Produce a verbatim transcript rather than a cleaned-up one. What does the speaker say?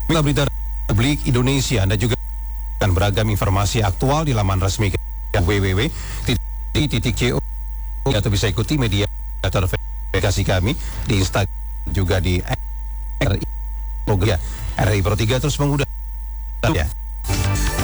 Berita Republik Indonesia, Anda juga akan beragam informasi aktual di laman resmi w w w titik co atau bisa ikuti media atau verifikasi kami di Instagram juga di R I Pro tiga terus mengudara ya.